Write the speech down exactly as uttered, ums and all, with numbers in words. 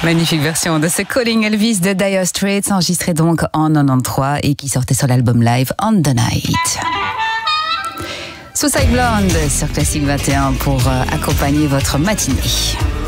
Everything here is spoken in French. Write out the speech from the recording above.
Magnifique version de ce Calling Elvis de Dire Straits, enregistré donc en quatre-vingt-treize et qui sortait sur l'album live On the Night. Suicide Blonde sur Classic vingt et un pour accompagner votre matinée.